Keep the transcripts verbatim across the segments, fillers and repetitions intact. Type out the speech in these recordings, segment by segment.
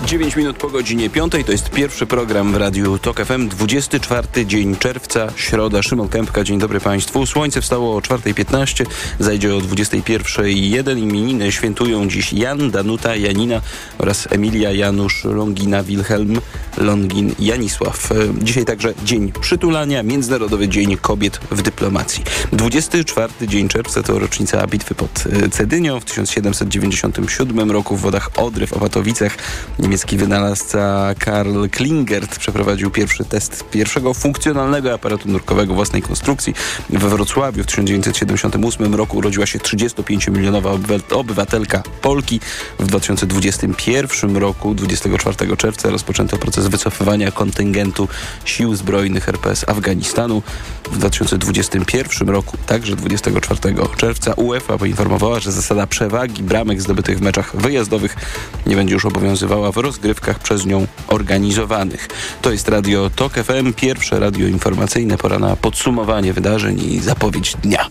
dziewięć minut po godzinie piątej, to jest pierwszy program w Radiu Tok F M, dwudziesty czwarty dzień czerwca, środa. Szymon Kępka, dzień dobry Państwu. Słońce wstało o czwartej piętnaście, zajdzie o dwudziestej pierwszej jeden. Imieniny świętują dziś Jan, Danuta, Janina oraz Emilia, Janusz, Longina, Wilhelm, Longin, Janisław. Dzisiaj także Dzień Przytulania, Międzynarodowy Dzień Kobiet w Dyplomacji. dwudziesty czwarty dzień czerwca to rocznica bitwy pod Cedynią w tysiąc siedemset dziewięćdziesiątym siódmym roku w wodach Odry w Opatowicach. Niemiecki wynalazca Karl Klingert przeprowadził pierwszy test pierwszego funkcjonalnego aparatu nurkowego własnej konstrukcji. We Wrocławiu w tysiąc dziewięćset siedemdziesiątym ósmym roku urodziła się trzydziestopięciomilionowa obywatelka Polki. W dwa tysiące dwudziestym pierwszym roku, dwudziestego czwartego czerwca, rozpoczęto proces wycofywania kontyngentu sił zbrojnych R P S Afganistanu. W dwa tysiące dwudziestym pierwszym roku, także dwudziestego czwartego czerwca, UEFA poinformowała, że zasada przewagi bramek zdobytych w meczach wyjazdowych nie będzie już obowiązywała w rozgrywkach przez nią organizowanych. To jest Radio Tok F M, pierwsze radio informacyjne. Pora na podsumowanie wydarzeń i zapowiedź dnia.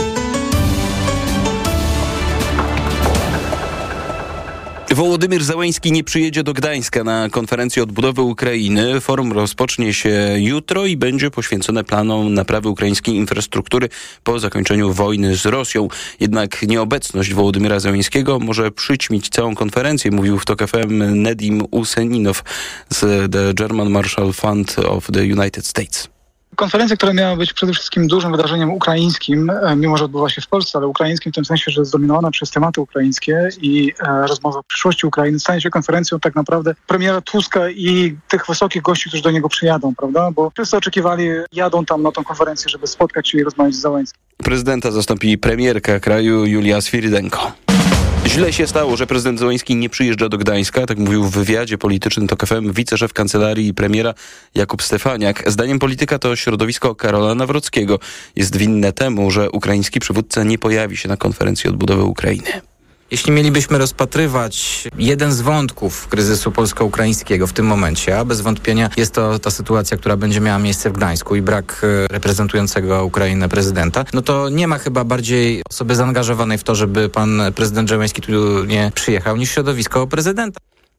Wołodymyr Zełenski nie przyjedzie do Gdańska na konferencję odbudowy Ukrainy. Forum rozpocznie się jutro i będzie poświęcone planom naprawy ukraińskiej infrastruktury po zakończeniu wojny z Rosją. Jednak nieobecność Wołodymyra Zełenskiego może przyćmić całą konferencję, mówił w Tok F M Nedim Useninow z The German Marshall Fund of the United States. Konferencja, która miała być przede wszystkim dużym wydarzeniem ukraińskim, mimo że odbywa się w Polsce, ale ukraińskim w tym sensie, że zdominowana przez tematy ukraińskie i e, rozmowa o przyszłości Ukrainy, stanie się konferencją tak naprawdę premiera Tuska i tych wysokich gości, którzy do niego przyjadą, prawda? Bo wszyscy oczekiwali, jadą tam na tą konferencję, żeby spotkać się i rozmawiać z Zełenskim. Prezydenta zastąpi premierka kraju Julia Swirydenko. Źle się stało, że prezydent Zełenski nie przyjeżdża do Gdańska, tak mówił w wywiadzie politycznym Tok F M wiceszef kancelarii premiera Jakub Stefaniak. Zdaniem polityka to środowisko Karola Nawrockiego jest winne temu, że ukraiński przywódca nie pojawi się na konferencji odbudowy Ukrainy. Jeśli mielibyśmy rozpatrywać jeden z wątków kryzysu polsko-ukraińskiego w tym momencie, a bez wątpienia jest to ta sytuacja, która będzie miała miejsce w Gdańsku i brak reprezentującego Ukrainę prezydenta, no to nie ma chyba bardziej osoby zaangażowanej w to, żeby pan prezydent Zełenski tu nie przyjechał, niż środowisko prezydenta.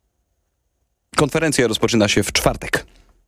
Konferencja rozpoczyna się w czwartek.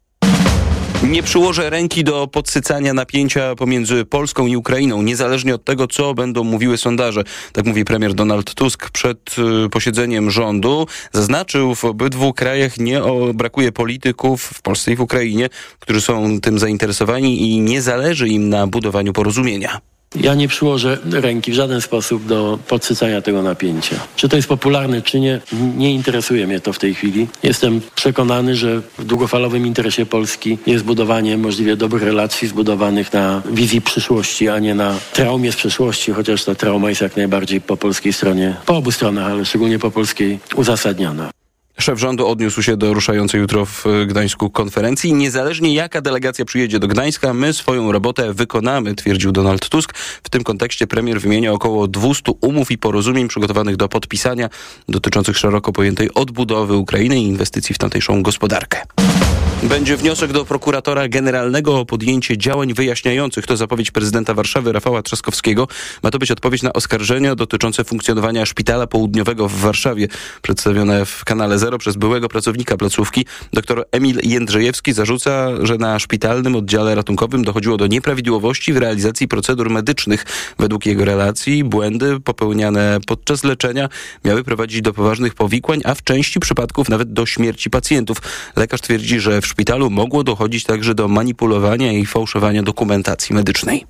Nie przyłożę ręki do podsycania napięcia pomiędzy Polską i Ukrainą, niezależnie od tego, co będą mówiły sondaże. Tak mówi premier Donald Tusk przed y, posiedzeniem rządu. Zaznaczył, w obydwu krajach nie o, brakuje polityków, w Polsce i w Ukrainie, którzy są tym zainteresowani i nie zależy im na budowaniu porozumienia. Ja nie przyłożę ręki w żaden sposób do podsycania tego napięcia. Czy to jest popularne, czy nie, nie interesuje mnie to w tej chwili. Jestem przekonany, że w długofalowym interesie Polski jest budowanie możliwie dobrych relacji zbudowanych na wizji przyszłości, a nie na traumie z przeszłości, chociaż ta trauma jest jak najbardziej po polskiej stronie, po obu stronach, ale szczególnie po polskiej uzasadniona. Szef rządu odniósł się do ruszającej jutro w Gdańsku konferencji. Niezależnie jaka delegacja przyjedzie do Gdańska, my swoją robotę wykonamy, twierdził Donald Tusk. W tym kontekście premier wymienia około dwieście umów i porozumień przygotowanych do podpisania, dotyczących szeroko pojętej odbudowy Ukrainy i inwestycji w tamtejszą gospodarkę. Będzie wniosek do prokuratora generalnego o podjęcie działań wyjaśniających. To zapowiedź prezydenta Warszawy Rafała Trzaskowskiego. Ma to być odpowiedź na oskarżenia dotyczące funkcjonowania Szpitala Południowego w Warszawie, przedstawione w kanale Zero przez byłego pracownika placówki. Doktor Emil Jędrzejewski zarzuca, że na szpitalnym oddziale ratunkowym dochodziło do nieprawidłowości w realizacji procedur medycznych. Według jego relacji błędy popełniane podczas leczenia miały prowadzić do poważnych powikłań, a w części przypadków nawet do śmierci pacjentów. Lekarz twierdzi, że w szpitalu mogło dochodzić także do manipulowania i fałszowania dokumentacji medycznej.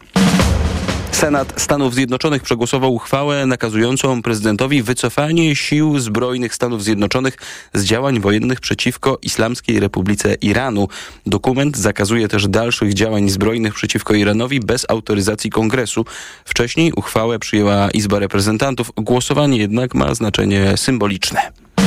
Senat Stanów Zjednoczonych przegłosował uchwałę nakazującą prezydentowi wycofanie sił zbrojnych Stanów Zjednoczonych z działań wojennych przeciwko Islamskiej Republice Iranu. Dokument zakazuje też dalszych działań zbrojnych przeciwko Iranowi bez autoryzacji Kongresu. Wcześniej uchwałę przyjęła Izba Reprezentantów. Głosowanie jednak ma znaczenie symboliczne.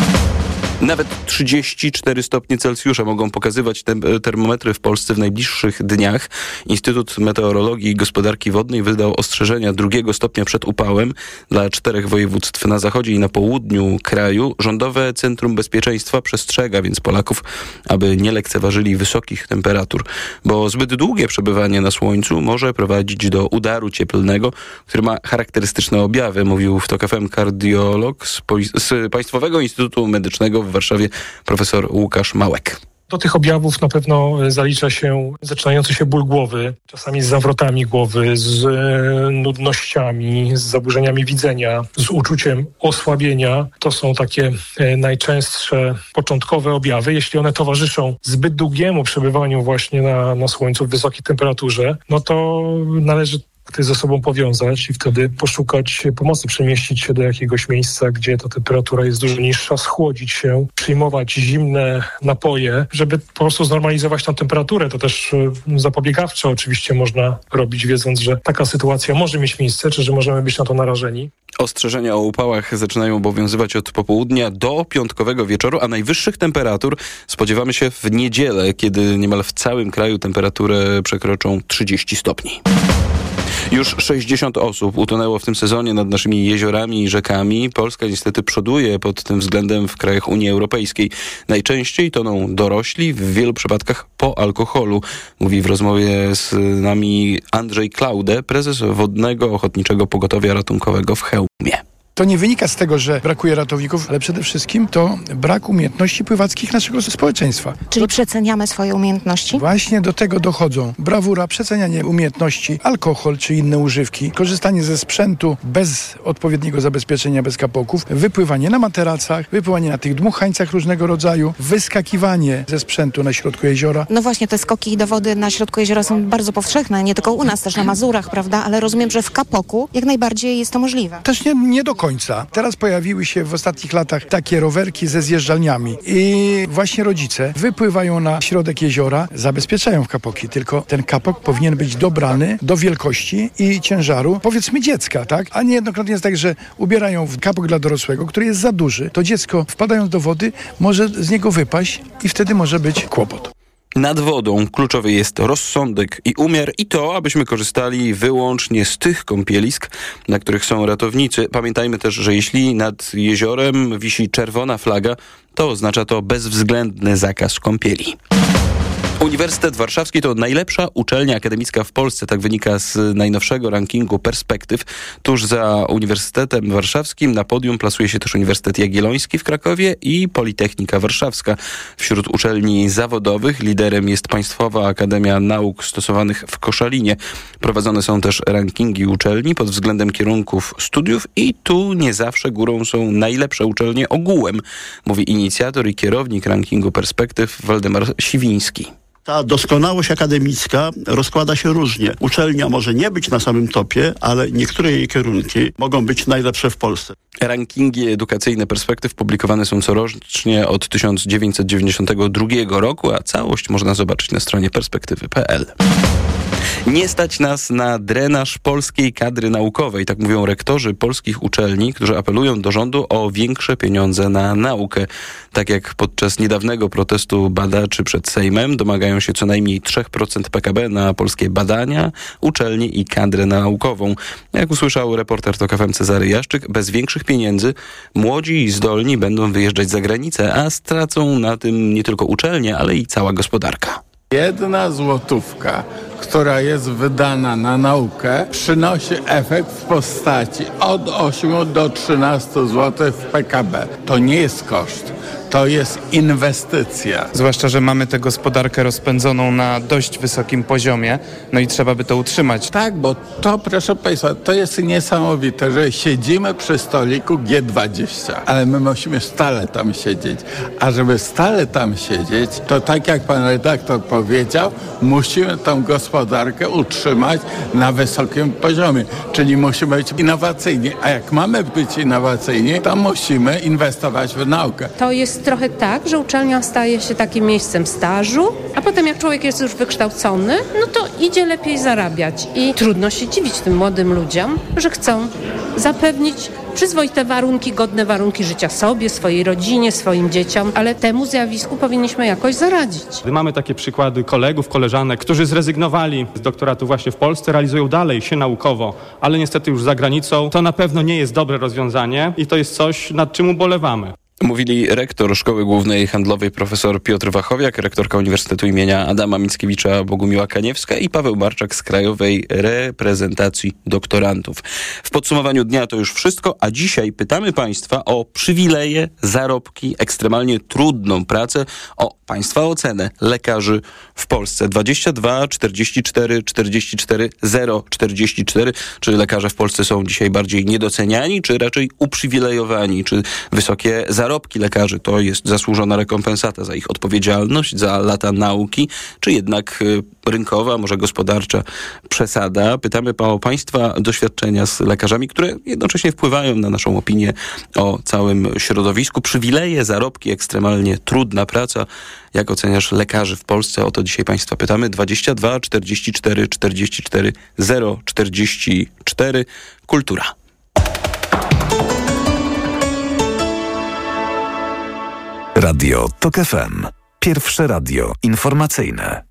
Nawet trzydzieści cztery stopnie Celsjusza mogą pokazywać te termometry w Polsce w najbliższych dniach. Instytut Meteorologii i Gospodarki Wodnej wydał ostrzeżenia drugiego stopnia przed upałem dla czterech województw na zachodzie i na południu kraju. Rządowe Centrum Bezpieczeństwa przestrzega więc Polaków, aby nie lekceważyli wysokich temperatur, bo zbyt długie przebywanie na słońcu może prowadzić do udaru cieplnego, który ma charakterystyczne objawy, mówił w Tok F M kardiolog z, z Państwowego Instytutu Medycznego w w Warszawie profesor Łukasz Małek. Do tych objawów na pewno zalicza się zaczynający się ból głowy, czasami z zawrotami głowy, z nudnościami, z zaburzeniami widzenia, z uczuciem osłabienia. To są takie najczęstsze początkowe objawy. Jeśli one towarzyszą zbyt długiemu przebywaniu właśnie na, na słońcu w wysokiej temperaturze, no to należy ze sobą powiązać i wtedy poszukać pomocy, przemieścić się do jakiegoś miejsca, gdzie ta temperatura jest dużo niższa, schłodzić się, przyjmować zimne napoje, żeby po prostu znormalizować tą temperaturę. To też zapobiegawczo oczywiście można robić, wiedząc, że taka sytuacja może mieć miejsce, czy że możemy być na to narażeni. Ostrzeżenia o upałach zaczynają obowiązywać od popołudnia do piątkowego wieczoru, a najwyższych temperatur spodziewamy się w niedzielę, kiedy niemal w całym kraju temperaturę przekroczą trzydzieści stopni. Już sześćdziesiąt osób utonęło w tym sezonie nad naszymi jeziorami i rzekami. Polska niestety przoduje pod tym względem w krajach Unii Europejskiej. Najczęściej toną dorośli, w wielu przypadkach po alkoholu. Mówi w rozmowie z nami Andrzej Klaude, prezes Wodnego Ochotniczego Pogotowia Ratunkowego w Chełmie. To nie wynika z tego, że brakuje ratowników, ale przede wszystkim to brak umiejętności pływackich naszego społeczeństwa. Czyli do... przeceniamy swoje umiejętności? Właśnie do tego dochodzą brawura, przecenianie umiejętności, alkohol czy inne używki, korzystanie ze sprzętu bez odpowiedniego zabezpieczenia, bez kapoków, wypływanie na materacach, wypływanie na tych dmuchańcach różnego rodzaju, wyskakiwanie ze sprzętu na środku jeziora. No właśnie, te skoki do wody na środku jeziora są bardzo powszechne, nie tylko u nas, też na Mazurach, prawda? Ale rozumiem, że w kapoku jak najbardziej jest to możliwe. Też nie, nie do końca. Teraz pojawiły się w ostatnich latach takie rowerki ze zjeżdżalniami i właśnie rodzice wypływają na środek jeziora, zabezpieczają kapoki, tylko ten kapok powinien być dobrany do wielkości i ciężaru, powiedzmy dziecka, tak? A niejednokrotnie jest tak, że ubierają w kapok dla dorosłego, który jest za duży, to dziecko wpadając do wody może z niego wypaść i wtedy może być kłopot. Nad wodą kluczowy jest rozsądek i umiar i to, abyśmy korzystali wyłącznie z tych kąpielisk, na których są ratownicy. Pamiętajmy też, że jeśli nad jeziorem wisi czerwona flaga, to oznacza to bezwzględny zakaz kąpieli. Uniwersytet Warszawski to najlepsza uczelnia akademicka w Polsce, tak wynika z najnowszego rankingu Perspektyw. Tuż za Uniwersytetem Warszawskim na podium plasuje się też Uniwersytet Jagielloński w Krakowie i Politechnika Warszawska. Wśród uczelni zawodowych liderem jest Państwowa Akademia Nauk Stosowanych w Koszalinie. Prowadzone są też rankingi uczelni pod względem kierunków studiów i tu nie zawsze górą są najlepsze uczelnie ogółem, mówi inicjator i kierownik rankingu Perspektyw Waldemar Siwiński. Ta doskonałość akademicka rozkłada się różnie. Uczelnia może nie być na samym topie, ale niektóre jej kierunki mogą być najlepsze w Polsce. Rankingi edukacyjne Perspektyw publikowane są corocznie od tysiąc dziewięćset dziewięćdziesiątego drugiego roku, a całość można zobaczyć na stronie perspektywy kropka p l. Nie stać nas na drenaż polskiej kadry naukowej, tak mówią rektorzy polskich uczelni, którzy apelują do rządu o większe pieniądze na naukę. Tak jak podczas niedawnego protestu badaczy przed Sejmem domagają się co najmniej trzy procent P K B na polskie badania, uczelnie i kadrę naukową. Jak usłyszał reporter TOK F M Cezary Jaszczyk, bez większych pieniędzy młodzi i zdolni będą wyjeżdżać za granicę, a stracą na tym nie tylko uczelnie, ale i cała gospodarka. Jedna złotówka, która jest wydana na naukę, przynosi efekt w postaci od ośmiu do trzynastu złotych w P K B. To nie jest koszt. To jest inwestycja. Zwłaszcza, że mamy tę gospodarkę rozpędzoną na dość wysokim poziomie, no i trzeba by to utrzymać. Tak, bo to, proszę Państwa, to jest niesamowite, że siedzimy przy stoliku G dwadzieścia, ale my musimy stale tam siedzieć. A żeby stale tam siedzieć, to tak jak pan redaktor powiedział, musimy tą gospodarkę utrzymać na wysokim poziomie, czyli musimy być innowacyjni. A jak mamy być innowacyjni, to musimy inwestować w naukę. To jest trochę tak, że uczelnia staje się takim miejscem stażu, a potem jak człowiek jest już wykształcony, no to idzie lepiej zarabiać. I trudno się dziwić tym młodym ludziom, że chcą zapewnić przyzwoite warunki, godne warunki życia sobie, swojej rodzinie, swoim dzieciom, ale temu zjawisku powinniśmy jakoś zaradzić. Mamy takie przykłady kolegów, koleżanek, którzy zrezygnowali z doktoratu właśnie w Polsce, realizują dalej się naukowo, ale niestety już za granicą. To na pewno nie jest dobre rozwiązanie i to jest coś, nad czym ubolewamy. Mówili rektor Szkoły Głównej Handlowej profesor Piotr Wachowiak, rektorka Uniwersytetu imienia Adama Mickiewicza Bogumiła Kaniewska i Paweł Marczak z Krajowej Reprezentacji Doktorantów. W podsumowaniu dnia to już wszystko, a dzisiaj pytamy Państwa o przywileje, zarobki, ekstremalnie trudną pracę, o Państwa ocenę lekarzy w Polsce. dwadzieścia dwa czterdzieści cztery czterdzieści cztery zero czterdzieści cztery. Czy lekarze w Polsce są dzisiaj bardziej niedoceniani, czy raczej uprzywilejowani? Czy wysokie zarobki lekarzy to jest zasłużona rekompensata za ich odpowiedzialność, za lata nauki, czy jednak rynkowa, może gospodarcza przesada? Pytamy o Państwa doświadczenia z lekarzami, które jednocześnie wpływają na naszą opinię o całym środowisku. Przywileje, zarobki, ekstremalnie trudna praca. Jak oceniasz lekarzy w Polsce? O to dzisiaj Państwa pytamy. dwadzieścia dwa czterdzieści cztery czterdzieści cztery zero czterdzieści cztery. Kultura. Radio TOK F M. Pierwsze radio informacyjne.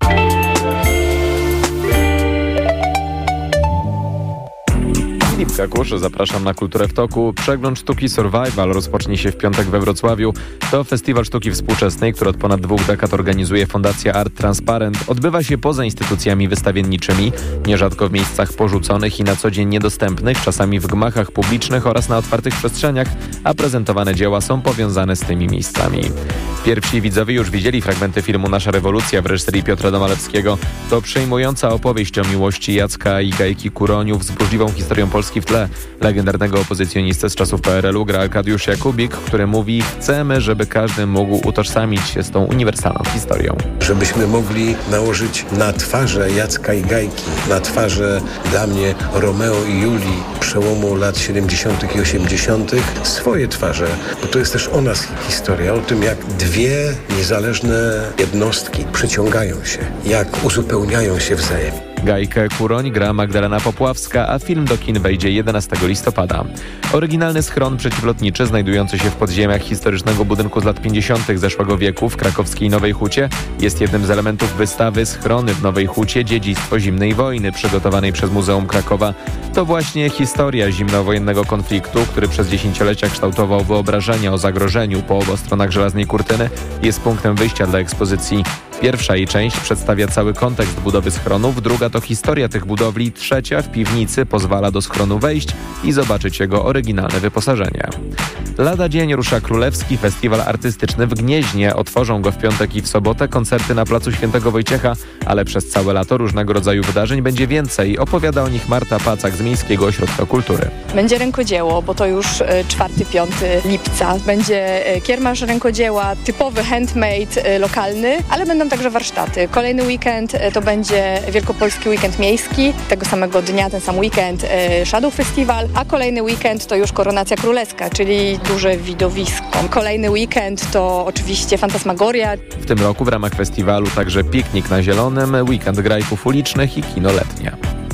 Filip Kakusz, zapraszam na Kulturę w Toku. Przegląd sztuki Survival rozpocznie się w piątek we Wrocławiu. To festiwal sztuki współczesnej, który od ponad dwóch dekad organizuje Fundacja Art Transparent. Odbywa się poza instytucjami wystawienniczymi, nierzadko w miejscach porzuconych i na co dzień niedostępnych, czasami w gmachach publicznych oraz na otwartych przestrzeniach, a prezentowane dzieła są powiązane z tymi miejscami. Pierwsi widzowie już widzieli fragmenty filmu Nasza rewolucja w reżyserii Piotra Domalewskiego. To przejmująca opowieść o miłości Jacka i Gajki Kuroniów z burzliwą historią Polski w tle. Legendarnego opozycjonistę z czasów P R L u gra Arkadiusz Jakubik, który mówi: chcemy, żeby każdy mógł utożsamić się z tą uniwersalną historią. Żebyśmy mogli nałożyć na twarze Jacka i Gajki, na twarze dla mnie Romeo i Julii przełomu lat siedemdziesiątych i osiemdziesiątych swoje twarze, bo to jest też o nas historia, o tym, jak dwie niezależne jednostki przyciągają się, jak uzupełniają się wzajemnie. Gajkę Kuroń gra Magdalena Popławska, a film do kin wejdzie jedenastego listopada. Oryginalny schron przeciwlotniczy znajdujący się w podziemiach historycznego budynku z lat pięćdziesiątych zeszłego wieku w krakowskiej Nowej Hucie jest jednym z elementów wystawy Schrony w Nowej Hucie – Dziedzictwo zimnej wojny przygotowanej przez Muzeum Krakowa. To właśnie historia zimnowojennego konfliktu, który przez dziesięciolecia kształtował wyobrażenia o zagrożeniu po obu stronach żelaznej kurtyny, jest punktem wyjścia dla ekspozycji. Pierwsza jej część przedstawia cały kontekst budowy schronów, druga to historia tych budowli, trzecia w piwnicy pozwala do schronu wejść i zobaczyć jego oryginalne wyposażenie. Lada dzień rusza Królewski Festiwal Artystyczny w Gnieźnie. Otworzą go w piątek i w sobotę koncerty na placu Świętego Wojciecha, ale przez całe lato różnego rodzaju wydarzeń będzie więcej. Opowiada o nich Marta Pacak z Miejskiego Ośrodka Kultury. Będzie rękodzieło, bo to już czwartego do piątego lipca. Będzie kiermasz rękodzieła, typowy handmade, lokalny, ale będą także warsztaty. Kolejny weekend to będzie Wielkopolski Weekend Miejski. Tego samego dnia, ten sam weekend Shadow Festival, a kolejny weekend to już Koronacja Królewska, czyli duże widowisko. Kolejny weekend to oczywiście Fantasmagoria. W tym roku w ramach festiwalu także piknik na Zielonym, weekend grajków ulicznych i kino letnie.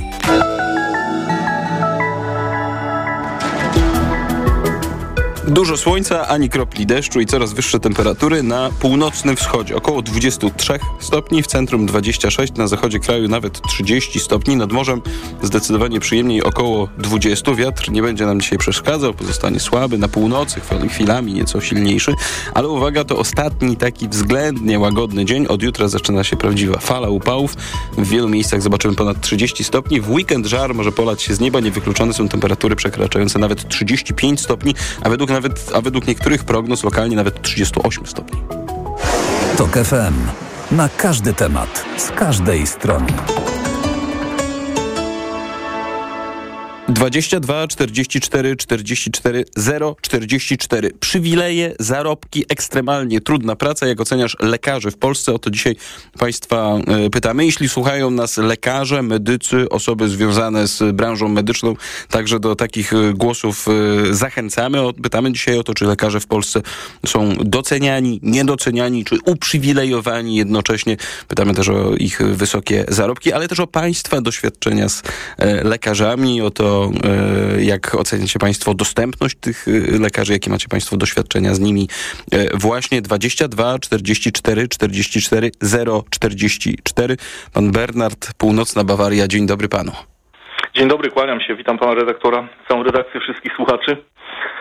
Dużo słońca, ani kropli deszczu i coraz wyższe temperatury na północnym wschodzie. Około dwadzieścia trzy stopni, w centrum dwadzieścia sześć, na zachodzie kraju nawet trzydzieści stopni. Nad morzem zdecydowanie przyjemniej, około dwadzieścia. Wiatr nie będzie nam dzisiaj przeszkadzał, pozostanie słaby. Na północy chwilami nieco silniejszy. Ale uwaga, to ostatni taki względnie łagodny dzień. Od jutra zaczyna się prawdziwa fala upałów. W wielu miejscach zobaczymy ponad trzydzieści stopni. W weekend żar może polać się z nieba. Niewykluczone są temperatury przekraczające nawet trzydzieści pięć stopni, a według Nawet, a według niektórych prognoz lokalnie nawet trzydzieści osiem stopni. TOK F M. Na każdy temat, z każdej strony. dwadzieścia dwa czterdzieści cztery czterdzieści cztery zero czterdzieści cztery. Przywileje, zarobki, ekstremalnie trudna praca. Jak oceniasz lekarzy w Polsce? O to dzisiaj Państwa y, pytamy. Jeśli słuchają nas lekarze, medycy, osoby związane z branżą medyczną, także do takich y, głosów y, zachęcamy. O, pytamy dzisiaj o to, czy lekarze w Polsce są doceniani, niedoceniani, czy uprzywilejowani jednocześnie. Pytamy też o ich wysokie zarobki, ale też o Państwa doświadczenia z y, lekarzami, o to, jak oceniacie Państwo dostępność tych lekarzy, jakie macie Państwo doświadczenia z nimi. Właśnie dwadzieścia dwa czterdzieści cztery czterdzieści cztery zero czterdzieści cztery. Pan Bernard, Północna Bawaria. Dzień dobry Panu. Dzień dobry, kłaniam się. Witam Pana redaktora, całą redakcję, wszystkich słuchaczy.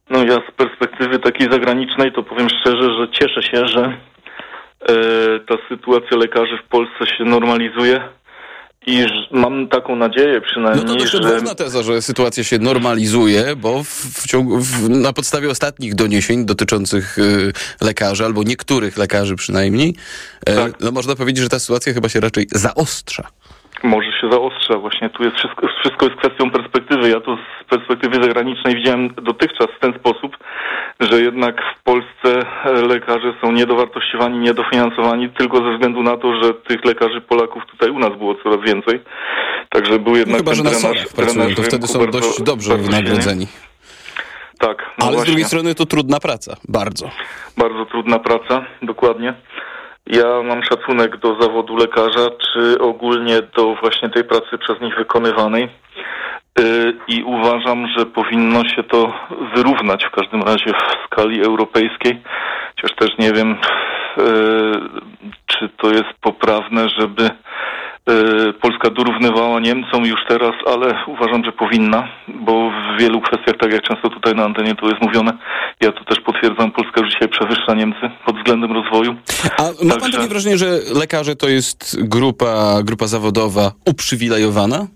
No ja z perspektywy takiej zagranicznej to powiem szczerze, że cieszę się, że e, ta sytuacja lekarzy w Polsce się normalizuje i że mam taką nadzieję przynajmniej, No to też że... odważna teza, że sytuacja się normalizuje, bo w, w ciągu, w, na podstawie ostatnich doniesień dotyczących y, lekarzy, albo niektórych lekarzy przynajmniej, e, tak. no można powiedzieć, że ta sytuacja chyba się raczej zaostrza. Może się zaostrza właśnie. Tu jest wszystko, wszystko jest kwestią perspektywy. Ja to z perspektywy zagranicznej widziałem dotychczas w ten sposób, że jednak w Polsce lekarze są niedowartościowani, niedofinansowani tylko ze względu na to, że tych lekarzy Polaków tutaj u nas było coraz więcej. Także był jednak no chyba, ten że na drenaż, sorach pracują, to wtedy są bardzo, dość dobrze wynagrodzeni. Tak. No ale właśnie. z drugiej strony to trudna praca. Bardzo. Bardzo trudna praca, dokładnie. Ja mam szacunek do zawodu lekarza, czy ogólnie do właśnie tej pracy przez nich wykonywanej yy, i uważam, że powinno się to wyrównać w każdym razie w skali europejskiej. Chociaż też nie wiem, yy, czy to jest poprawne, żeby yy, Polska dorównywała Niemcom już teraz, ale uważam, że powinna, bo w wielu kwestiach, tak jak często tutaj na antenie to jest mówione, ja to też potwierdzam, Polska już dzisiaj przewyższa Niemcy pod względem rozwoju. A ma pan Także... takie wrażenie, że lekarze to jest grupa, grupa zawodowa uprzywilejowana?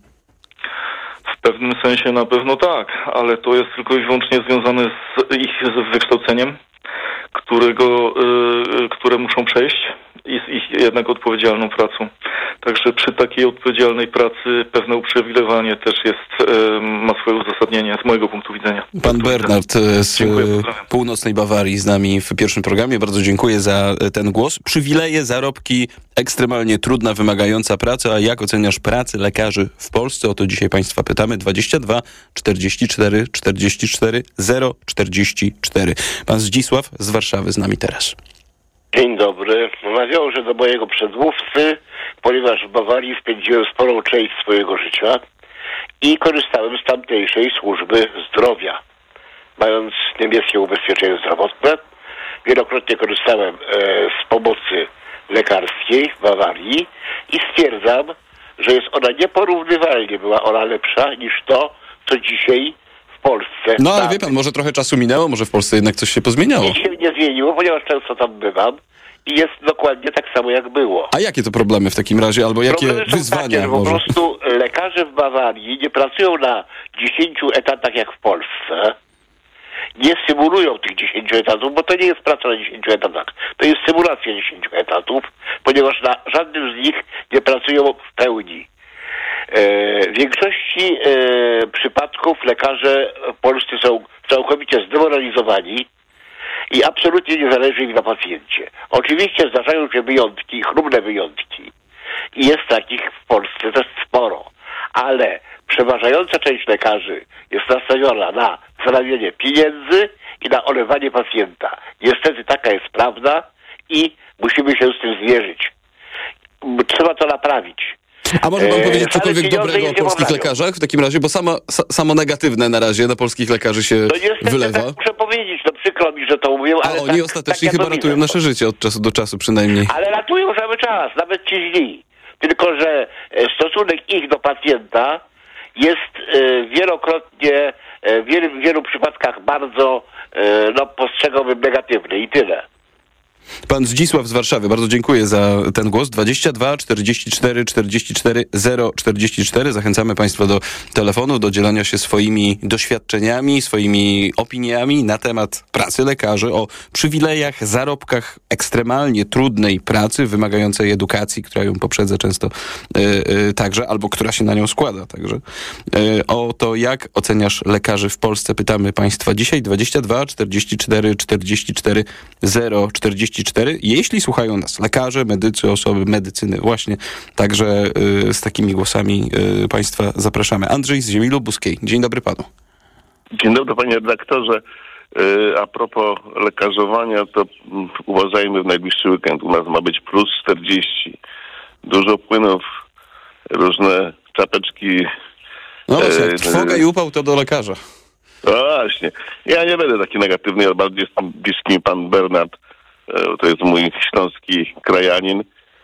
W pewnym sensie na pewno tak, ale to jest tylko i wyłącznie związane z ich z wykształceniem, którego, y, które muszą przejść i z ich jednak odpowiedzialną pracą. Także przy takiej odpowiedzialnej pracy pewne uprzywilejowanie też jest, y, ma swoje uzasadnienie z mojego punktu widzenia. Pan Bernard z dziękuję, północnej Bawarii z nami w pierwszym programie. Bardzo dziękuję za ten głos. Przywileje, zarobki, ekstremalnie trudna, wymagająca praca. A jak oceniasz pracę lekarzy w Polsce? O to dzisiaj państwa pytamy. dwadzieścia dwa czterdzieści cztery czterdzieści cztery zero czterdzieści cztery. Pan Zdzisław z Warszawy z nami teraz. Dzień dobry. Nawiążę do mojego przedmówcy, ponieważ w Bawarii spędziłem sporą część swojego życia i korzystałem z tamtejszej służby zdrowia. Mając niemieckie ubezpieczenie zdrowotne, wielokrotnie korzystałem e, z pomocy lekarskiej w Bawarii i stwierdzam, że jest ona nieporównywalnie, była ona lepsza niż to, co dzisiaj w Polsce. No ale wie pan, może trochę czasu minęło, może w Polsce jednak coś się pozmieniało. Nic się nie zmieniło, ponieważ często tam bywam i jest dokładnie tak samo jak było. A jakie to problemy w takim razie, albo jakie Problemy są wyzwania? takie, że po może? prostu lekarze w Bawarii nie pracują na dziesięciu etatach jak w Polsce. Nie symulują tych dziesięciu etatów, bo to nie jest praca na dziesięciu etatach. To jest symulacja dziesięciu etatów, ponieważ na żadnym z nich nie pracują w pełni. W większości e, przypadków lekarze polscy są całkowicie zdemoralizowani i absolutnie nie zależy im na pacjencie. Oczywiście zdarzają się wyjątki, chlubne wyjątki i jest takich w Polsce też sporo, ale przeważająca część lekarzy jest nastawiona na zarabianie pieniędzy i na olewanie pacjenta. Niestety taka jest prawda i musimy się z tym zmierzyć. Trzeba to naprawić. A może pan Eee, powiedzieć cokolwiek dobrego o polskich poprawią. lekarzach w takim razie? Bo samo, sa, samo negatywne na razie na polskich lekarzy się no niestety, wylewa. Tak muszę powiedzieć, no przykro mi, że to mówię, A ale oni tak, ostatecznie tak ja chyba to ratują widzę. nasze życie od czasu do czasu przynajmniej. Ale ratują cały czas, nawet ci źli. Tylko że e, stosunek ich do pacjenta jest e, wielokrotnie, e, w wielu, w wielu przypadkach bardzo, e, no postrzegałbym negatywny i tyle. Pan Zdzisław z Warszawy, bardzo dziękuję za ten głos. dwadzieścia dwa czterdzieści cztery czterdzieści cztery zero czterdzieści cztery. Zachęcamy państwa do telefonu, do dzielenia się swoimi doświadczeniami, swoimi opiniami na temat pracy lekarzy, o przywilejach, zarobkach ekstremalnie trudnej pracy, wymagającej edukacji, która ją poprzedza często yy, yy, także, albo która się na nią składa także. Yy, o to, jak oceniasz lekarzy w Polsce, pytamy państwa dzisiaj. dwadzieścia dwa czterdzieści cztery czterdzieści cztery zero czterdzieści cztery. Jeśli słuchają nas lekarze, medycy, osoby medycyny właśnie, także y, z takimi głosami y, państwa zapraszamy. Andrzej z Ziemi Lubuskiej. Dzień dobry panu. Dzień dobry panie redaktorze. Y, a propos lekarzowania, to mm, uważajmy w najbliższy weekend. U nas ma być plus czterdzieści. Dużo płynów, różne czapeczki. No właśnie, jak y, trwoga i upał to do lekarza. No właśnie. Ja nie będę taki negatywny, ja bardziej jestem bliski mi pan Bernard. To jest mój śląski krajanin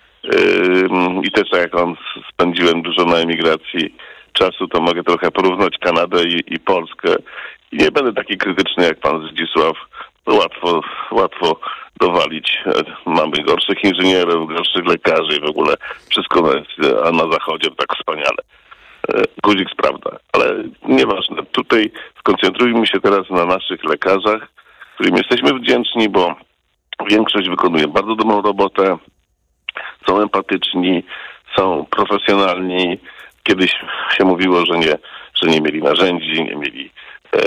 i też jak on spędziłem dużo na emigracji czasu, to mogę trochę porównać Kanadę i, i Polskę I nie będę taki krytyczny jak pan Zdzisław. Łatwo, łatwo dowalić. Mamy gorszych inżynierów, gorszych lekarzy i w ogóle wszystko na, a na zachodzie tak wspaniale. Guzik sprawdza, ale nieważne. Tutaj skoncentrujmy się teraz na naszych lekarzach, którym jesteśmy wdzięczni, bo większość wykonuje bardzo dobrą robotę, są empatyczni, są profesjonalni. Kiedyś się mówiło, że nie, że nie mieli narzędzi, nie mieli e,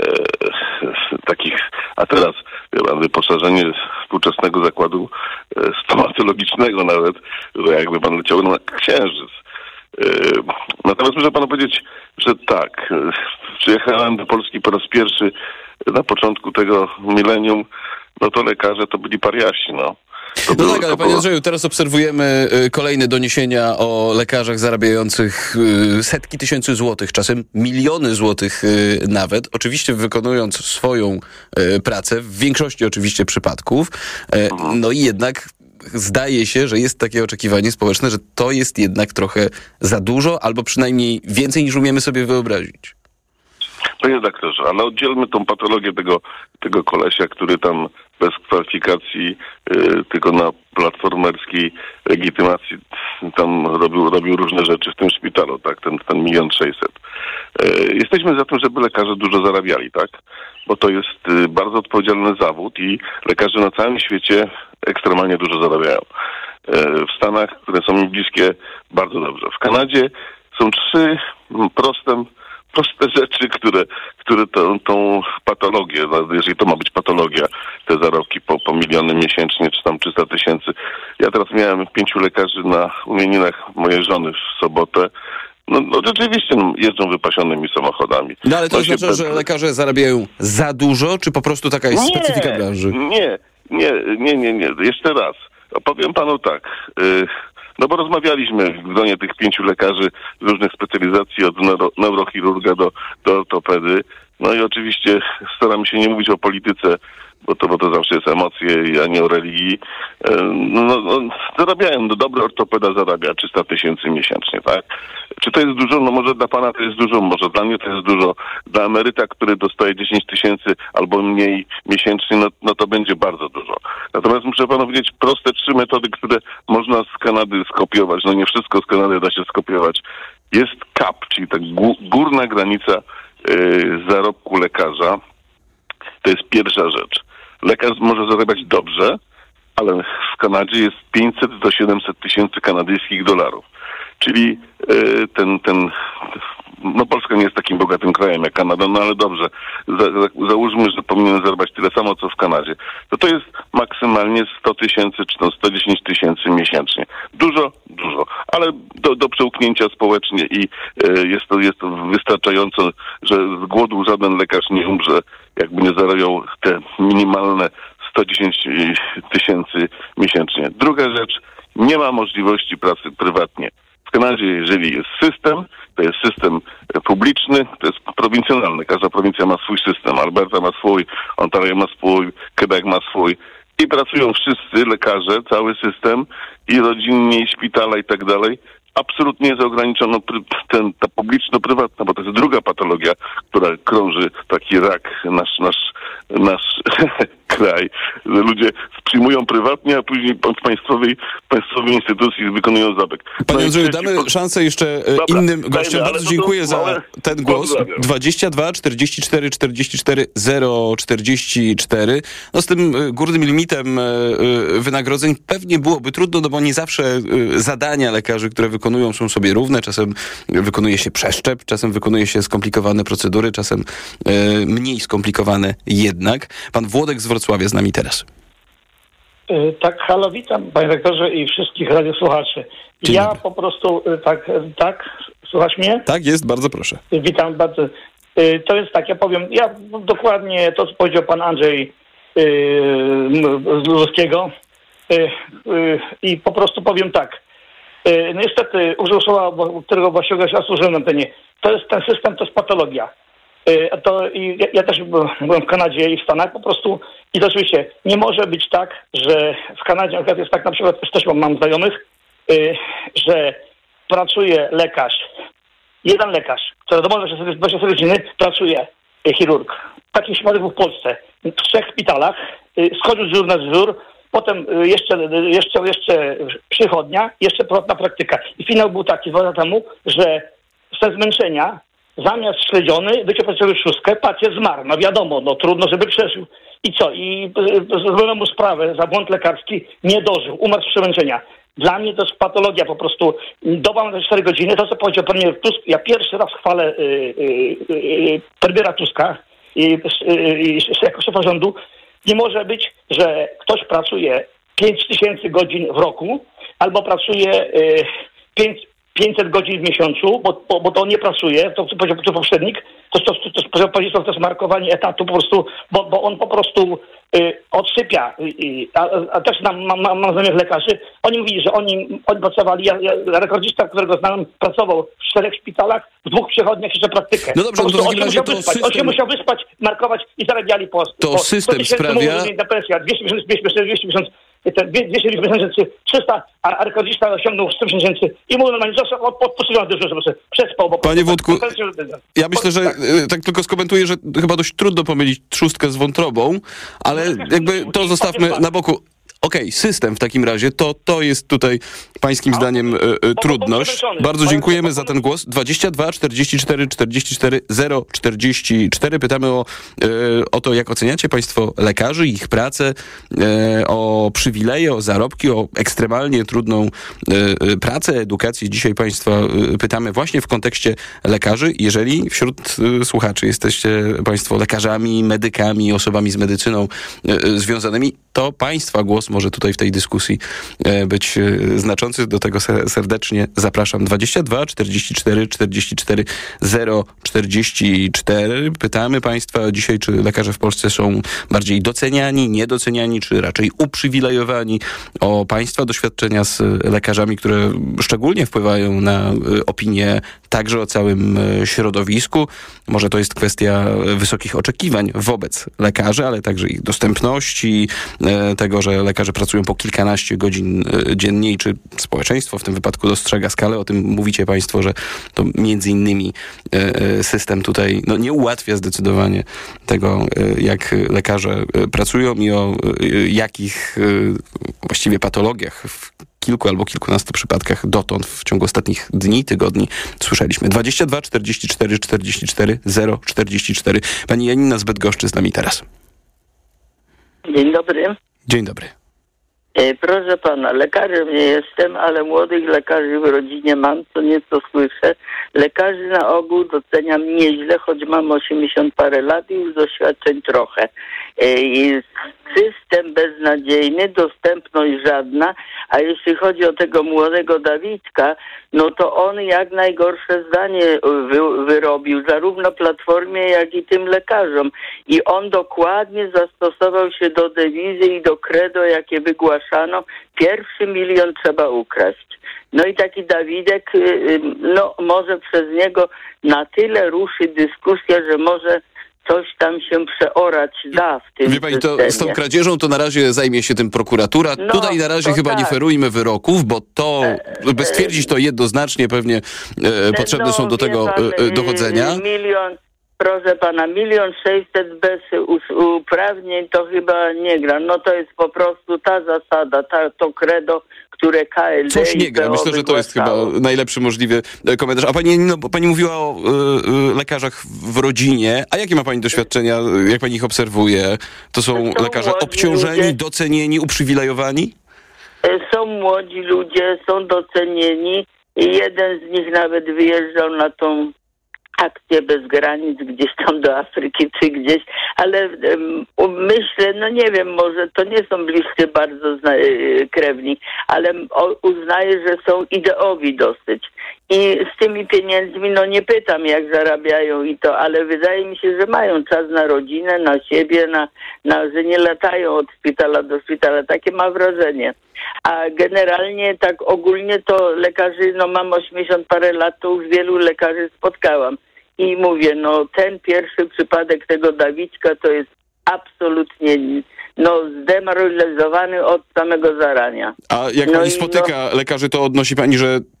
takich, a teraz wyposażenie współczesnego zakładu e, stomatologicznego nawet, że jakby pan leciał na księżyc. E, natomiast muszę panu powiedzieć, że tak, e, przyjechałem do Polski po raz pierwszy na początku tego milenium, no to lekarze to byli pariasi, no. To no było, tak, ale panie było... Andrzeju, teraz obserwujemy kolejne doniesienia o lekarzach zarabiających setki tysięcy złotych, czasem miliony złotych nawet, oczywiście wykonując swoją pracę, w większości oczywiście przypadków, no i jednak zdaje się, że jest takie oczekiwanie społeczne, że to jest jednak trochę za dużo, albo przynajmniej więcej niż umiemy sobie wyobrazić. Panie doktorze, ale oddzielmy tą patologię tego, tego kolesia, który tam bez kwalifikacji, yy, tylko na platformerskiej legitymacji tam robił, robił różne rzeczy w tym szpitalu, tak, ten, ten milion sześćset. Yy, jesteśmy za tym, żeby lekarze dużo zarabiali, tak, bo to jest yy, bardzo odpowiedzialny zawód i lekarze na całym świecie ekstremalnie dużo zarabiają. Yy, w Stanach, które są mi bliskie, bardzo dobrze. W Kanadzie są trzy proste proste rzeczy, które, które tą, tą patologię, jeżeli to ma być patologia, te zarobki po, po miliony miesięcznie, czy tam trzysta tysięcy. Ja teraz miałem pięciu lekarzy na imieninach mojej żony w sobotę. No, no rzeczywiście no, jeżdżą wypasionymi samochodami. No ale to no oznacza, bez... że lekarze zarabiają za dużo, czy po prostu taka jest nie, specyfika branży? Nie, nie, nie, nie, nie. Jeszcze raz. Opowiem panu tak. Yy, No bo rozmawialiśmy w gronie tych pięciu lekarzy różnych specjalizacji, od neuro, neurochirurga do, do ortopedy. No i oczywiście staramy się nie mówić o polityce, bo to, bo to zawsze jest emocje, a nie o religii. No, no, zarabiają, no dobry ortopeda zarabia trzysta tysięcy miesięcznie, tak? Czy to jest dużo? No może dla pana to jest dużo, może dla mnie to jest dużo. Dla emeryta, który dostaje dziesięć tysięcy albo mniej miesięcznie, no, no to będzie bardzo dużo. Natomiast muszę panu powiedzieć proste trzy metody, które można z Kanady skopiować. No nie wszystko z Kanady da się skopiować. Jest cap, czyli ta górna granica yy, zarobku lekarza. To jest pierwsza rzecz. Lekarz może zarabiać dobrze, ale w Kanadzie jest pięćset do siedemset tysięcy kanadyjskich dolarów. Czyli yy, ten, ten, no Polska nie jest takim bogatym krajem jak Kanada, no ale dobrze, za, za, załóżmy, że powinien zarabiać tyle samo, co w Kanadzie. To to jest maksymalnie sto tysięcy, czy tam sto dziesięć tysięcy miesięcznie. Dużo, dużo, ale do, do przełknięcia społecznie i yy, jest to, jest to wystarczająco, że z głodu żaden lekarz nie umrze, jakby nie zarabiał te minimalne sto dziesięć tysięcy miesięcznie. Druga rzecz, nie ma możliwości pracy prywatnie. W Kanadzie, jeżeli jest system, to jest system publiczny, to jest prowincjonalny. Każda prowincja ma swój system. Alberta ma swój, Ontario ma swój, Quebec ma swój. I pracują wszyscy lekarze, cały system i rodzinnie, i szpitala i tak dalej. Absolutnie jest ograniczono ten, ta publiczno-prywatna, bo to jest druga patologia, która krąży, taki rak, nasz, nasz, nasz kraj. Ludzie przyjmują prywatnie, a później w państwowej, państwowej instytucji wykonują zabieg. Panie no Andrzeju, damy po... szansę jeszcze Dobra, innym gościom. Bardzo no dziękuję za małe... ten głos. dwadzieścia dwa czterdzieści cztery czterdzieści cztery zero czterdzieści cztery. No z tym górnym limitem wynagrodzeń pewnie byłoby trudno, no bo nie zawsze zadania lekarzy, które wykonują, są sobie równe. Czasem wykonuje się przeszczep, czasem wykonuje się skomplikowane procedury, czasem mniej skomplikowane jednak. Pan Włodek z Wrocławia z nami teraz. Tak, halo, witam panie rektorze i wszystkich radiosłuchaczy. Dzień ja dobry. po prostu tak, tak, słuchasz mnie? Tak jest, bardzo proszę. Witam bardzo. To jest tak, ja powiem, ja dokładnie to, co powiedział pan Andrzej z Ludzkiego i po prostu powiem tak. Niestety użył słowa, którego właściwego ja służyłem na nie. To jest ten system, to jest patologia. To i ja, ja też byłem w Kanadzie i w Stanach po prostu i to oczywiście nie może być tak, że w Kanadzie na przykład jest tak, na przykład też mam znajomych, że pracuje lekarz, jeden lekarz, który domowy dwadzieścia cztery godziny pracuje chirurg. takich przypadków w Polsce. W trzech szpitalach schodził z żur na żur, potem jeszcze, jeszcze, jeszcze przychodnia, jeszcze prywatna praktyka. I finał był taki dwa lata temu, że ze zmęczenia zamiast śledziony wyciął sobie szóstkę, pacjent zmarł. No wiadomo, no trudno, żeby przeżył. I co? I zrobiono mu sprawę za błąd lekarski, nie dożył, umarł z przemęczenia. Dla mnie to jest patologia po prostu. Doba na cztery godziny, to co powiedział premier Tusk, ja pierwszy raz chwalę yy, yy, yy, premiera Tuska i yy, yy, jako szefa rządu. Nie może być, że ktoś pracuje pięć tysięcy godzin w roku albo pracuje yy, pięć pięćset godzin w miesiącu, bo, bo, bo to nie pracuje, to co powiedział to poprzednik, to, to, to, to, to, to jest markowanie etatu po prostu, bo, bo on po prostu y, odsypia, y, a, a też mam, mam, mam znajomych lekarzy, oni mówili, że oni, oni pracowali, ja, ja, rekordzista, którego znam, pracował w czterech szpitalach, w dwóch przychodniach jeszcze praktykę. No dobrze, po no to w takim razie to system... On się musiał wyspać, markować i zarabiali po To po system sprawia... Na pensja, dwieście tysięcy, dwieście tysięcy trzysta, a rekordzista osiągnął sto tysięcy i mówił normalnie, że odpoczywał dużo, żeby sobie przespał. Bo Panie Wódku, ja myślę, że tak tylko skomentuję, że chyba dość trudno pomylić trzustkę z wątrobą, ale jakby to zostawmy na boku. Okej, okay, system w takim razie, to, to jest tutaj pańskim zdaniem e, e, trudność. Bardzo dziękujemy za ten głos. dwadzieścia dwa czterdzieści cztery czterdzieści cztery zero czterdzieści cztery. Pytamy o, e, o to, jak oceniacie państwo lekarzy, ich pracę, e, o przywileje, o zarobki, o ekstremalnie trudną e, pracę, edukację. Dzisiaj państwa e, pytamy właśnie w kontekście lekarzy. Jeżeli wśród e, słuchaczy jesteście państwo lekarzami, medykami, osobami z medycyną e, związanymi, to państwa głos może tutaj w tej dyskusji być znaczący. Do tego serdecznie zapraszam. dwadzieścia dwa czterdzieści cztery czterdzieści cztery zero czterdzieści cztery. Pytamy państwa dzisiaj, czy lekarze w Polsce są bardziej doceniani, niedoceniani, czy raczej uprzywilejowani. O państwa doświadczenia z lekarzami, które szczególnie wpływają na opinię także o całym środowisku. Może to jest kwestia wysokich oczekiwań wobec lekarzy, ale także ich dostępności, tego, że lekarze pracują po kilkanaście godzin dziennie i czy społeczeństwo w tym wypadku dostrzega skalę. O tym mówicie państwo, że to między innymi system tutaj no, nie ułatwia zdecydowanie tego, jak lekarze pracują i o jakich właściwie patologiach w kilku albo kilkunastu przypadkach dotąd w ciągu ostatnich dni, tygodni słyszeliśmy. dwadzieścia dwa czterdzieści cztery czterdzieści cztery zero czterdzieści cztery. Pani Janina z Bydgoszczy z nami teraz. Dzień dobry. Dzień dobry. Proszę pana, lekarzem nie jestem, ale młodych lekarzy w rodzinie mam, co nieco słyszę. Lekarzy na ogół doceniam nieźle, choć mam osiemdziesiąt parę lat i już doświadczeń trochę. Jest system beznadziejny, dostępność żadna, a jeśli chodzi o tego młodego Dawidka, no to on jak najgorsze zdanie wy, wyrobił, zarówno Platformie, jak i tym lekarzom. I on dokładnie zastosował się do dewizy i do credo, jakie wygłaszano. Pierwszy milion trzeba ukraść. No i taki Dawidek, no może przez niego na tyle ruszy dyskusja, że może coś tam się przeorać da w tym Wie pani, to systemie. z tą kradzieżą to na razie zajmie się tym prokuratura. No, Tutaj na razie chyba tak. nie ferujmy wyroków, bo to, by stwierdzić to jednoznacznie, pewnie e, potrzebne no, są do tego pan, e, dochodzenia. Milion, proszę pana, milion sześćset bez uprawnień to chyba nie gra. No to jest po prostu ta zasada, ta, to credo, które K L D Coś nie gra. Myślę, że to jest chyba najlepszy możliwy komentarz. A pani, no, pani mówiła o y, lekarzach w rodzinie. A jakie ma pani doświadczenia? Jak pani ich obserwuje? To są, są lekarze obciążeni, ludzie, docenieni, uprzywilejowani? Są młodzi ludzie, są docenieni. Jeden z nich nawet wyjeżdżał na tą akcje bez granic gdzieś tam do Afryki czy gdzieś, ale um, myślę, no nie wiem, może to nie są bliscy bardzo zna- krewni, ale o, uznaję, że są ideowi dosyć. I z tymi pieniędzmi, no nie pytam, jak zarabiają i to, ale wydaje mi się, że mają czas na rodzinę, na siebie, na, na że nie latają od szpitala do szpitala. Takie mam wrażenie. A generalnie tak ogólnie to lekarzy, no mam osiemdziesiąt parę lat, to już wielu lekarzy spotkałam. I mówię, no ten pierwszy przypadek tego Dawidka to jest absolutnie no zdemoralizowany od samego zarania. A jak no pani spotyka no, lekarzy, to odnosi pani, że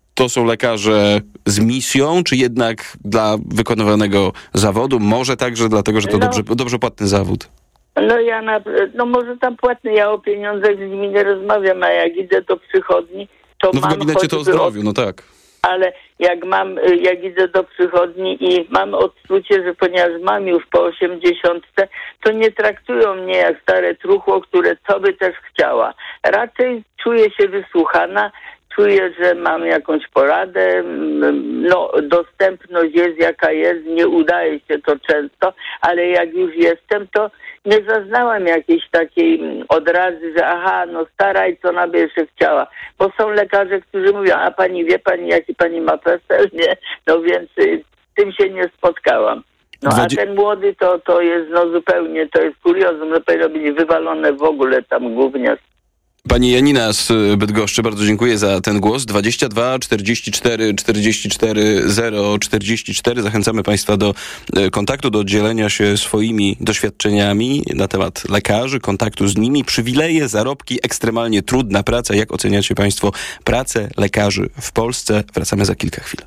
to są lekarze z misją, czy jednak dla wykonywanego zawodu? Może także dlatego, że to No. dobrze, dobrze płatny zawód. No ja na, no może tam płatny, ja o pieniądzach z nimi nie rozmawiam, a jak idę do przychodni, to No w mam gabinecie to o choćby zdrowiu, no tak. ale jak mam, jak idę do przychodni i mam odczucie, że ponieważ mam już po osiemdziesiątce, to nie traktują mnie jak stare truchło, które co by też chciała. Raczej czuję się wysłuchana, czuję, że mam jakąś poradę, no dostępność jest jaka jest, nie udaje się to często, ale jak już jestem, to nie zaznałam jakiejś takiej odrazy, że aha, no stara i co ona by jeszcze chciała. Bo są lekarze, którzy mówią, a pani wie pani, jaki pani ma PESEL? Nie, no więc y, z tym się nie spotkałam. No a ten młody to, to jest no zupełnie, to jest kuriozum, że powinno być wywalone w ogóle tam gówniarz. Pani Janina z Bydgoszczy, bardzo dziękuję za ten głos. dwadzieścia dwa czterdzieści cztery czterdzieści cztery zero czterdzieści cztery. Zachęcamy Państwa do kontaktu, do dzielenia się swoimi doświadczeniami na temat lekarzy, kontaktu z nimi, przywileje, zarobki, ekstremalnie trudna praca. Jak oceniacie Państwo pracę lekarzy w Polsce? Wracamy za kilka chwil.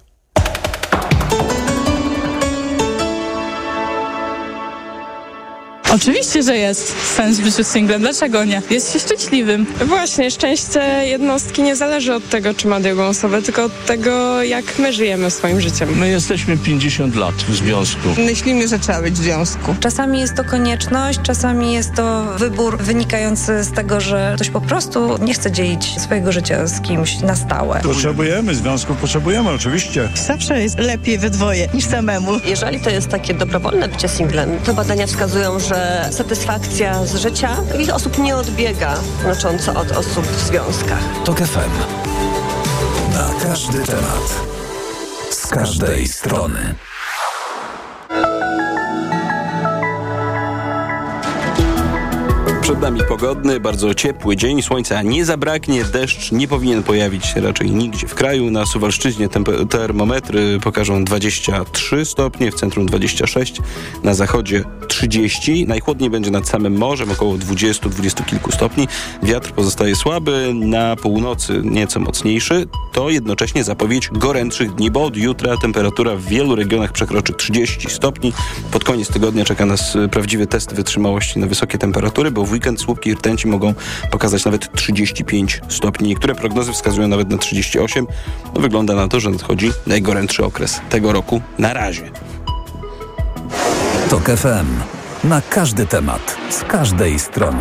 Oczywiście, że jest sens w życiu singlem. Dlaczego nie? Jest się szczęśliwym. Właśnie, szczęście jednostki nie zależy od tego, czy ma drugą osobę, tylko od tego, jak my żyjemy swoim życiem. My jesteśmy pięćdziesiąt lat w związku. Myślimy, że trzeba być w związku. Czasami jest to konieczność, czasami jest to wybór wynikający z tego, że ktoś po prostu nie chce dzielić swojego życia z kimś na stałe. Potrzebujemy związków, potrzebujemy oczywiście. Zawsze jest lepiej we dwoje niż samemu. Jeżeli to jest takie dobrowolne bycie singlem, to badania wskazują, że satysfakcja z życia takich osób nie odbiega znacząco od osób w związkach. TOK F M. Na każdy temat. Z każdej strony. Przed nami pogodny, bardzo ciepły dzień, słońca nie zabraknie, deszcz nie powinien pojawić się raczej nigdzie w kraju. Na Suwalszczyźnie temp- termometry pokażą dwadzieścia trzy stopnie, w centrum dwadzieścia sześć, na zachodzie trzydzieści. Najchłodniej będzie nad samym morzem, około dwadzieścia dwadzieścia kilku stopni. Wiatr pozostaje słaby, na północy nieco mocniejszy. To jednocześnie zapowiedź gorętszych dni, bo od jutra temperatura w wielu regionach przekroczy trzydzieści stopni. Pod koniec tygodnia czeka nas prawdziwy test wytrzymałości na wysokie temperatury, bo w weekend słupki i rtęci mogą pokazać nawet trzydzieści pięć stopni. Niektóre prognozy wskazują nawet na trzydzieści osiem. No, wygląda na to, że nadchodzi najgorętszy okres tego roku na razie. TOK F M. Na każdy temat. Z każdej strony.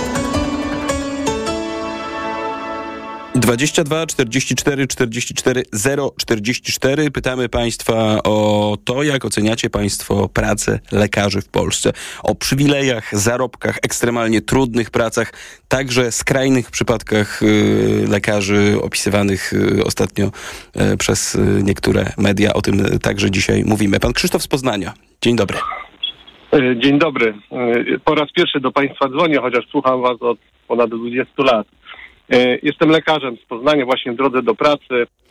dwadzieścia dwa czterdzieści cztery czterdzieści cztery zero czterdzieści cztery. Pytamy Państwa o to, jak oceniacie Państwo pracę lekarzy w Polsce. O przywilejach, zarobkach, ekstremalnie trudnych pracach, także skrajnych przypadkach y, lekarzy opisywanych y, ostatnio y, przez y, niektóre media. O tym także dzisiaj mówimy. Pan Krzysztof z Poznania. Dzień dobry. Dzień dobry. Po raz pierwszy do Państwa dzwonię, chociaż słucham Was od ponad dwudziestu lat. Jestem lekarzem z Poznania, właśnie w drodze do pracy.